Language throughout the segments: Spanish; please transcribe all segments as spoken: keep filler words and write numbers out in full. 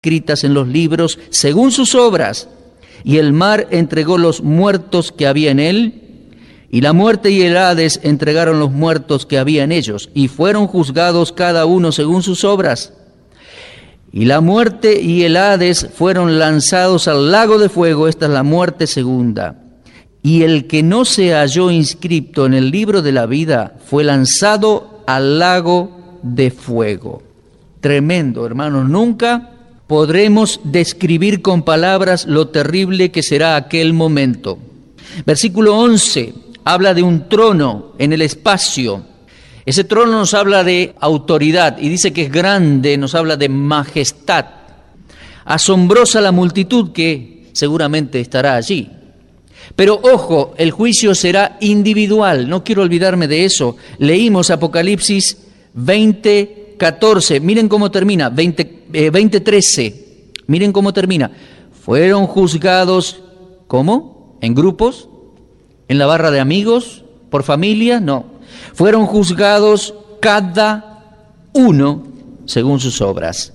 escritas en los libros según sus obras, y el mar entregó los muertos que había en él, y la muerte y el Hades entregaron los muertos que había en ellos, y fueron juzgados cada uno según sus obras. Y la muerte y el Hades fueron lanzados al lago de fuego. Esta es la muerte segunda. Y el que no se halló inscrito en el libro de la vida fue lanzado al lago de fuego. Tremendo, hermanos. Nunca podremos describir con palabras lo terrible que será aquel momento. Versículo once habla de un trono en el espacio. Ese trono nos habla de autoridad y dice que es grande, nos habla de majestad. Asombrosa la multitud que seguramente estará allí. Pero ojo, el juicio será individual, no quiero olvidarme de eso. Leímos Apocalipsis veinte catorce, miren cómo termina, veinte, eh, veinte trece, miren cómo termina. Fueron juzgados, ¿cómo? ¿En grupos? ¿En la barra de amigos? ¿Por familia? No. Fueron juzgados cada uno según sus obras.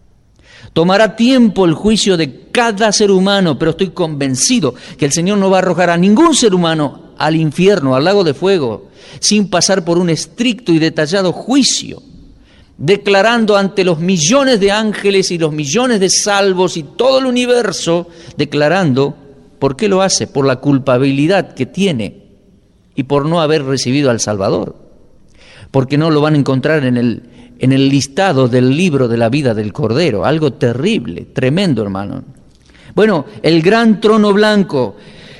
Tomará tiempo el juicio de cada ser humano, pero estoy convencido que el Señor no va a arrojar a ningún ser humano al infierno, al lago de fuego, sin pasar por un estricto y detallado juicio, declarando ante los millones de ángeles y los millones de salvos y todo el universo, declarando por qué lo hace, por la culpabilidad que tiene y por no haber recibido al Salvador, porque no lo van a encontrar en el, en el listado del libro de la vida del Cordero. Algo terrible, tremendo, hermano. Bueno, el gran trono blanco,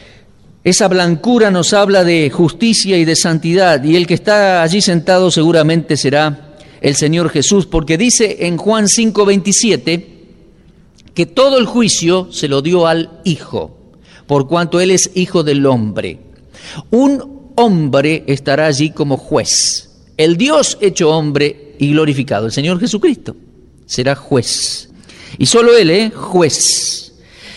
esa blancura nos habla de justicia y de santidad, y el que está allí sentado seguramente será el Señor Jesús, porque dice en Juan cinco veintisiete que todo el juicio se lo dio al Hijo, por cuanto Él es Hijo del hombre. Un hombre estará allí como juez, el Dios hecho hombre y glorificado, el Señor Jesucristo, será juez. Y solo Él, ¿eh? Juez.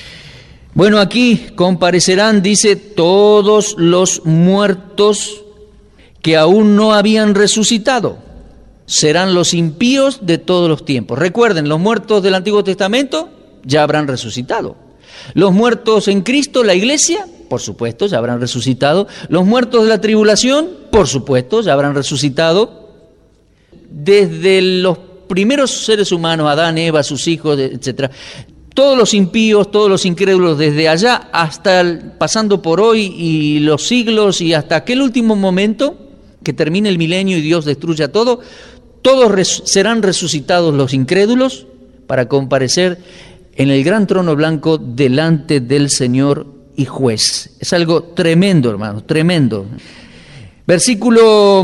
Bueno, aquí comparecerán, dice, todos los muertos que aún no habían resucitado. Serán los impíos de todos los tiempos. Recuerden, los muertos del Antiguo Testamento ya habrán resucitado. Los muertos en Cristo, la iglesia, por supuesto, ya habrán resucitado. Los muertos de la tribulación, por supuesto, ya habrán resucitado. Desde los primeros seres humanos, Adán, Eva, sus hijos, etcétera. Todos los impíos, todos los incrédulos, desde allá hasta el, pasando por hoy y los siglos y hasta aquel último momento que termine el milenio y Dios destruya todo, todos res, serán resucitados los incrédulos para comparecer en el gran trono blanco delante del Señor y juez. Es algo tremendo, hermanos, tremendo. Versículo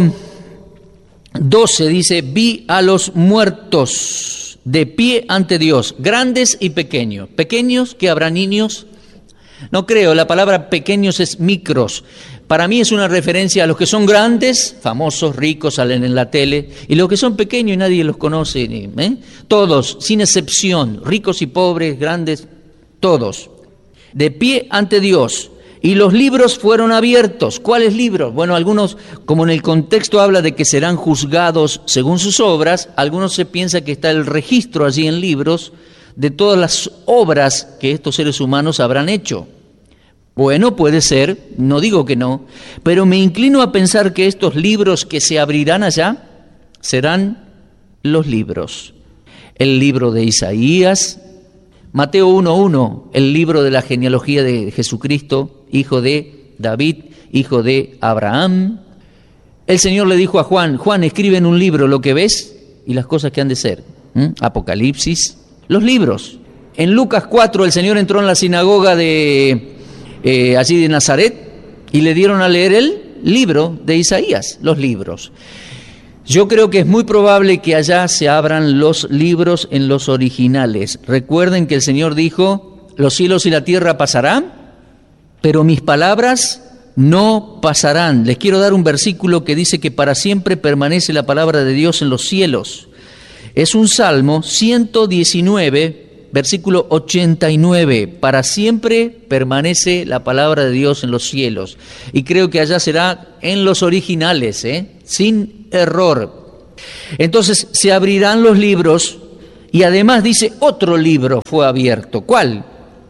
doce dice, vi a los muertos de pie ante Dios, grandes y pequeños. ¿Pequeños? ¿Que habrá niños? No creo, la palabra pequeños es micros. Para mí es una referencia a los que son grandes, famosos, ricos, salen en la tele, y los que son pequeños y nadie los conoce, ¿eh? Todos, sin excepción, ricos y pobres, grandes, todos, de pie ante Dios. Y los libros fueron abiertos. ¿Cuáles libros? Bueno, algunos, como en el contexto habla de que serán juzgados según sus obras, algunos se piensa que está el registro allí en libros de todas las obras que estos seres humanos habrán hecho. Bueno, puede ser, no digo que no, pero me inclino a pensar que estos libros que se abrirán allá serán los libros. El libro de Isaías, Mateo uno uno, el libro de la genealogía de Jesucristo, hijo de David, hijo de Abraham. El Señor le dijo a Juan, Juan, escribe en un libro lo que ves y las cosas que han de ser. ¿Mm? Apocalipsis, los libros. En Lucas cuatro el Señor entró en la sinagoga de eh, allí de Nazaret y le dieron a leer el libro de Isaías, los libros. Yo creo que es muy probable que allá se abran los libros en los originales. Recuerden que el Señor dijo, los cielos y la tierra pasarán, pero mis palabras no pasarán. Les quiero dar un versículo que dice que para siempre permanece la palabra de Dios en los cielos. Es un Salmo ciento diecinueve, versículo ochenta y nueve. Para siempre permanece la palabra de Dios en los cielos. Y creo que allá será en los originales, ¿eh? Sin error. Entonces se abrirán los libros Y además dice, otro libro fue abierto. ¿Cuál?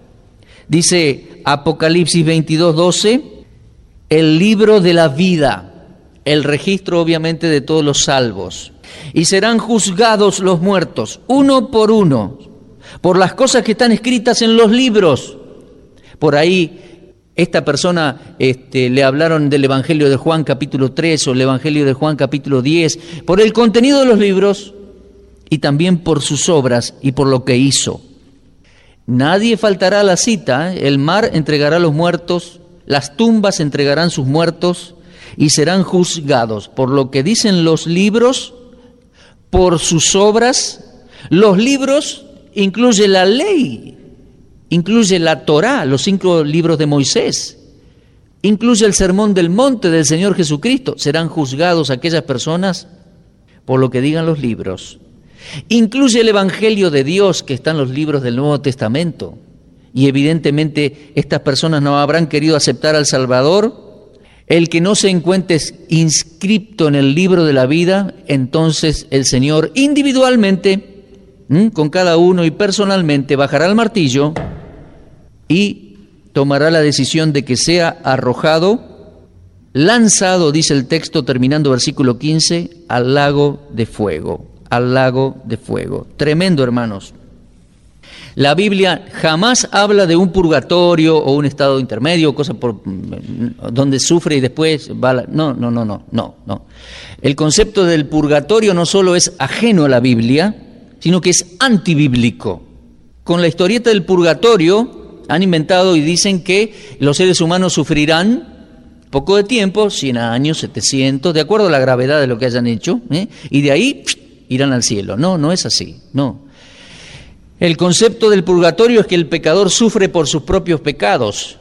Dice Apocalipsis veintidós, doce, el libro de la vida, el registro obviamente de todos los salvos. Y serán juzgados los muertos, uno por uno, por las cosas que están escritas en los libros. Por ahí esta persona este, le hablaron del Evangelio de Juan capítulo tres o el Evangelio de Juan capítulo diez, por el contenido de los libros y también por sus obras y por lo que hizo. Nadie faltará a la cita, ¿eh? El mar entregará a los muertos, las tumbas entregarán sus muertos y serán juzgados por lo que dicen los libros, por sus obras. Los libros incluye la ley, incluye la Torá, los cinco libros de Moisés, incluye el sermón del monte del Señor Jesucristo. Serán juzgados aquellas personas por lo que digan los libros. Incluye el Evangelio de Dios que está en los libros del Nuevo Testamento. Y evidentemente estas personas no habrán querido aceptar al Salvador. El que no se encuentre inscripto en el libro de la vida, entonces el Señor individualmente, ¿m? con cada uno y personalmente, bajará el martillo y tomará la decisión de que sea arrojado, lanzado, dice el texto terminando versículo quince, al lago de fuego, al lago de fuego. Tremendo, hermanos. La Biblia jamás habla de un purgatorio o un estado intermedio, cosa por donde sufre y después va a la... No, no, no, no, no, no. El concepto del purgatorio no solo es ajeno a la Biblia, sino que es antibíblico. Con la historieta del purgatorio han inventado y dicen que los seres humanos sufrirán poco de tiempo, cien años, setecientos, de acuerdo a la gravedad de lo que hayan hecho, ¿eh? y de ahí psh, irán al cielo. No, no es así, no. El concepto del purgatorio es que el pecador sufre por sus propios pecados.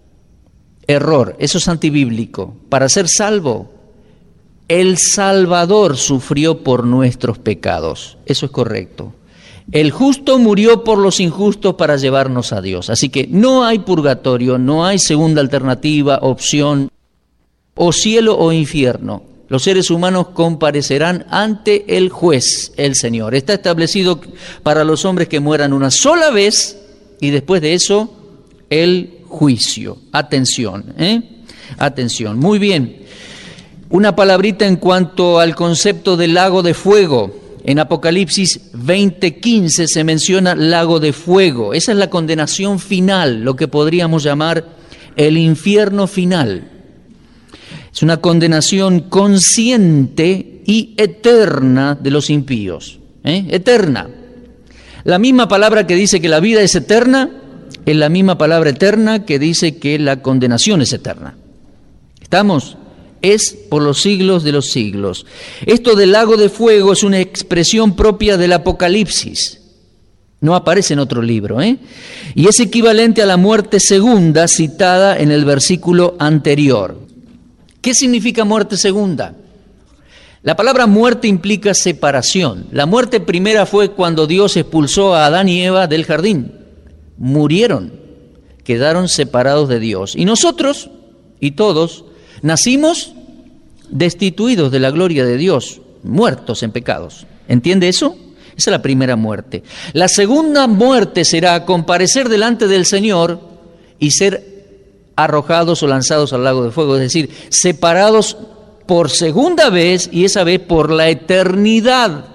Error, eso es antibíblico. Para ser salvo, el Salvador sufrió por nuestros pecados. Eso es correcto. El justo murió por los injustos para llevarnos a Dios. Así que no hay purgatorio, no hay segunda alternativa, opción, o cielo o infierno. Los seres humanos comparecerán ante el juez, el Señor. Está establecido para los hombres que mueran una sola vez y después de eso el juicio. Atención, ¿eh? Atención. Muy bien. Una palabrita en cuanto al concepto del lago de fuego. En Apocalipsis veinte quince se menciona lago de fuego. Esa es la condenación final, lo que podríamos llamar el infierno final. Es una condenación consciente y eterna de los impíos. ¿eh? Eterna. La misma palabra que dice que la vida es eterna es la misma palabra eterna que dice que la condenación es eterna. ¿Estamos? Es por los siglos de los siglos. Esto del lago de fuego es una expresión propia del Apocalipsis. No aparece en otro libro, ¿eh? Y es equivalente a la muerte segunda citada en el versículo anterior. ¿Qué significa muerte segunda? La palabra muerte implica separación. La muerte primera fue cuando Dios expulsó a Adán y Eva del jardín. Murieron, quedaron separados de Dios. Y nosotros, y todos, nacimos destituidos de la gloria de Dios, muertos en pecados. ¿Entiende eso? Esa es la primera muerte. La segunda muerte será comparecer delante del Señor y ser arrojados o lanzados al lago de fuego, es decir, separados por segunda vez y esa vez por la eternidad.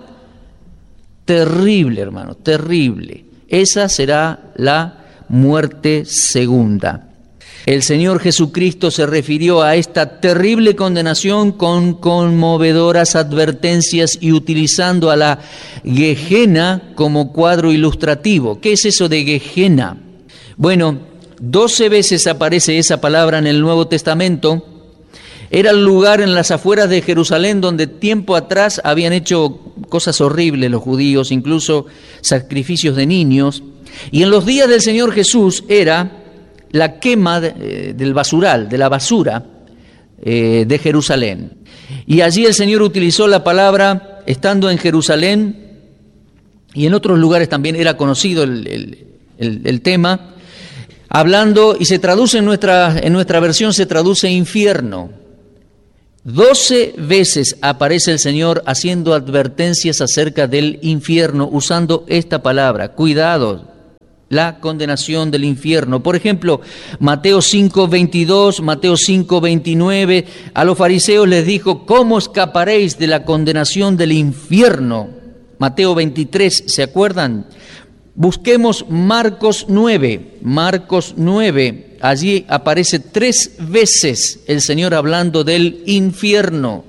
Terrible, hermano, terrible. Esa será la muerte segunda. El Señor Jesucristo se refirió a esta terrible condenación con conmovedoras advertencias y utilizando a la Gehenna como cuadro ilustrativo. ¿Qué es eso de Gehenna? Bueno, doce veces aparece esa palabra en el Nuevo Testamento. Era el lugar en las afueras de Jerusalén donde tiempo atrás habían hecho cosas horribles los judíos, incluso sacrificios de niños. Y en los días del Señor Jesús era la quema de, del basural, de la basura eh, de Jerusalén. Y allí el Señor utilizó la palabra, estando en Jerusalén, y en otros lugares también era conocido el, el, el, el tema, hablando, y se traduce en nuestra, en nuestra versión, se traduce infierno. Doce veces aparece el Señor haciendo advertencias acerca del infierno, usando esta palabra. Cuidado, la condenación del infierno. Por ejemplo, Mateo cinco veintidós, Mateo cinco veintinueve, a los fariseos les dijo: ¿cómo escaparéis de la condenación del infierno? Mateo veintitrés, ¿se acuerdan? Busquemos Marcos nueve, Marcos nueve. Allí aparece tres veces el Señor hablando del infierno.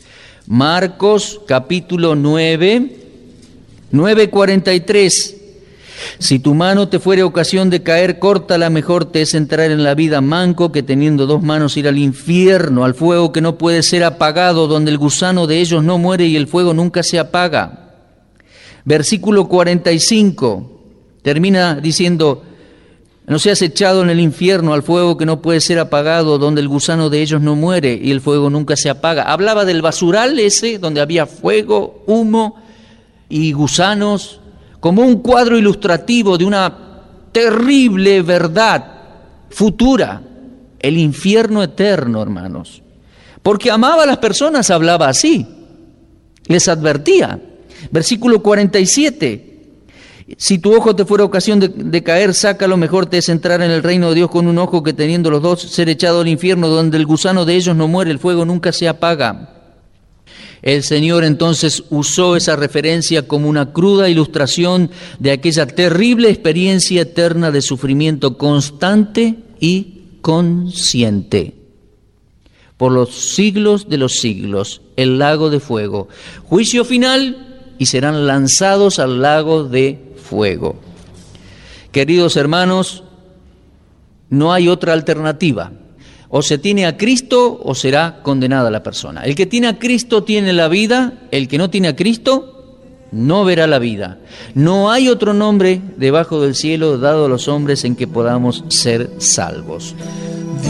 Marcos capítulo nueve, nueve cuarenta y tres. Si tu mano te fuere ocasión de caer, córtala, mejor te es entrar en la vida manco que teniendo dos manos ir al infierno, al fuego que no puede ser apagado, donde el gusano de ellos no muere y el fuego nunca se apaga. Versículo cuarenta y cinco termina diciendo: no seas echado en el infierno, al fuego que no puede ser apagado, donde el gusano de ellos no muere y el fuego nunca se apaga. Hablaba del basural ese, donde había fuego, humo y gusanos, como un cuadro ilustrativo de una terrible verdad futura, el infierno eterno, hermanos. Porque amaba a las personas, hablaba así, les advertía. Versículo cuarenta y siete. Si tu ojo te fuera ocasión de, de caer, sácalo, mejor te es entrar en el reino de Dios con un ojo que teniendo los dos ser echado al infierno, donde el gusano de ellos no muere, el fuego nunca se apaga. El Señor entonces usó esa referencia como una cruda ilustración de aquella terrible experiencia eterna de sufrimiento constante y consciente. Por los siglos de los siglos, el lago de fuego. Juicio final y serán lanzados al lago de fuego. Queridos hermanos, no hay otra alternativa. O se tiene a Cristo o será condenada la persona. El que tiene a Cristo tiene la vida, el que no tiene a Cristo no verá la vida. No hay otro nombre debajo del cielo dado a los hombres en que podamos ser salvos.